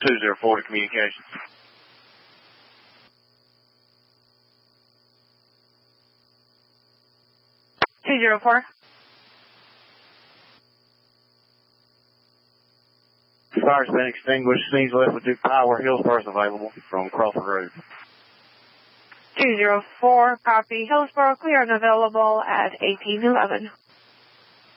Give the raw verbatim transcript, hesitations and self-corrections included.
two zero four to communications. two zero four. Fire's been extinguished. Scenes left with Duke Power. Hillsborough is available from Crawford Road. two zero four, copy. Hillsborough clear and available at eighteen eleven.